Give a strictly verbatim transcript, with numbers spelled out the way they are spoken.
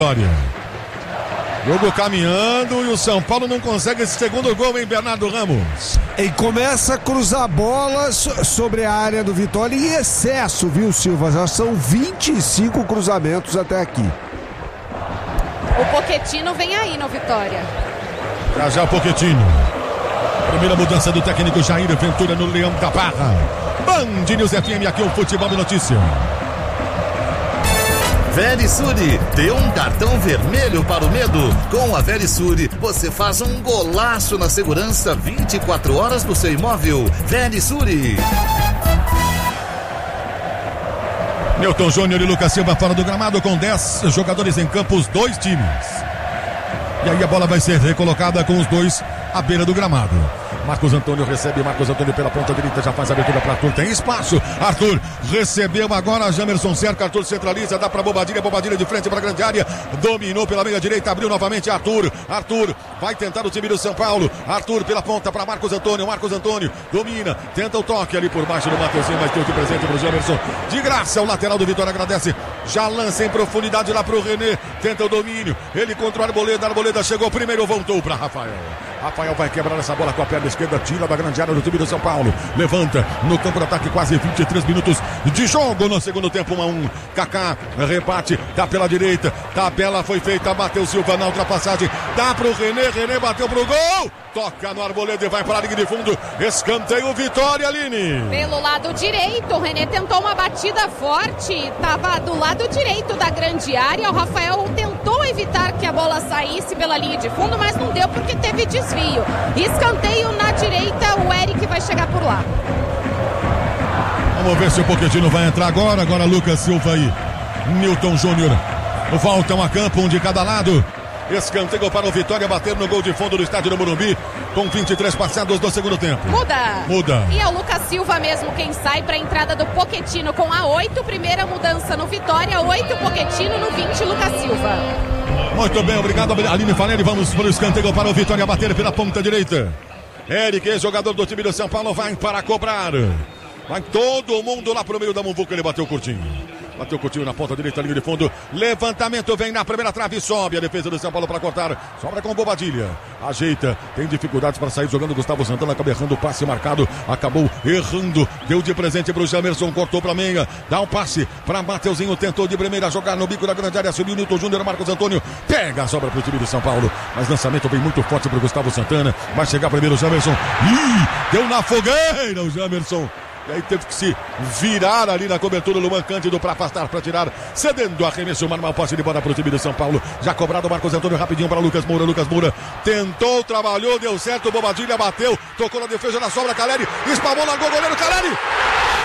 Jogo caminhando e o São Paulo não consegue esse segundo gol, hein, Bernardo Ramos? E começa a cruzar bolas sobre a área do Vitória em excesso, viu, Silva? Já são vinte e cinco cruzamentos até aqui. O Pochettino vem aí no Vitória. Já já o Pochettino. Primeira mudança do técnico Jair Ventura no Leão da Barra. Band News F M, aqui é o Futebol de Notícia. Verisure, dê um cartão vermelho para o medo. Com a Verisure, você faz um golaço na segurança vinte e quatro horas do seu imóvel. Verisure. Newton Júnior e Lucas Silva fora do gramado com dez jogadores em campo, os dois times. E aí a bola vai ser recolocada com os dois à beira do gramado. Marcos Antônio recebe, Marcos Antônio pela ponta direita, já faz a abertura para Arthur, tem espaço, Arthur recebeu agora, Jamerson cerca, Arthur centraliza, dá para Bobadilha, Bobadilha de frente para a grande área, dominou pela meia direita, abriu novamente Arthur, Arthur vai tentar o time do São Paulo, Arthur pela ponta para Marcos Antônio, Marcos Antônio domina, tenta o toque ali por baixo do Mateuzinho, mas tem o que presente para o Jamerson, de graça o lateral do Vitória agradece, já lança em profundidade lá para o René, tenta o domínio, ele contra o Arboleda, Arboleda chegou primeiro, voltou para Rafael. Rafael vai quebrar essa bola com a perna esquerda, tira da grande área do time do São Paulo, levanta no campo de ataque, quase vinte e três minutos de jogo no segundo tempo, um a um. Kaká rebate, dá pela direita, tabela foi feita, bateu Silva na ultrapassagem, dá pro René, René bateu pro gol, toca no Arboleda e vai para a linha de fundo, escanteio, Vitória, Aline. Pelo lado direito, o René tentou uma batida forte, tava do lado direito da grande área, o Rafael tentou evitar que a bola saísse pela linha de fundo, mas não deu porque teve desvio. Escanteio na direita, o Eric vai chegar por lá. Vamos ver se o Pochettino vai entrar agora. Agora Lucas Silva e Newton Júnior voltam a campo, um de cada lado. Escanteio para o Vitória bater no gol de fundo do estádio do Morumbi, com vinte e três passados do segundo tempo. Muda. Muda. E é o Lucas Silva mesmo quem sai para a entrada do Pochettino com a oito, primeira mudança no Vitória, oito Pochettino, no vinte Lucas Silva. Muito bem, obrigado Aline Fanelli, vamos para o escanteio para o Vitória bater pela ponta direita. Eric, jogador do time do São Paulo, vai para cobrar. Vai todo mundo lá para o meio da muvuca, ele bateu curtinho. Bateu curtinho na ponta direita, linha de fundo. Levantamento, vem na primeira trave, sobe a defesa do São Paulo para cortar. Sobra com Bobadilha. Ajeita, tem dificuldades para sair jogando. Gustavo Santana acaba errando o passe marcado. Acabou errando. Deu de presente para o Jamerson, cortou para a meia. Dá um passe para Mateuzinho. Tentou de primeira jogar no bico da grande área. Subiu Newton Júnior, Marcos Antônio. Pega a sobra para o time do São Paulo. Mas lançamento vem muito forte para o Gustavo Santana. Vai chegar primeiro o Jamerson. Ih, deu na fogueira o Jamerson. E aí teve que se virar ali na cobertura do Luan Cândido para afastar, para tirar, cedendo arremesso, uma posse de bola para o time do São Paulo. Já cobrado Marcos Antônio rapidinho para Lucas Moura. Lucas Moura tentou, trabalhou, deu certo, Bobadilha bateu, tocou na defesa, na sobra, Caleri, espalmou, largou o goleiro, Caleri!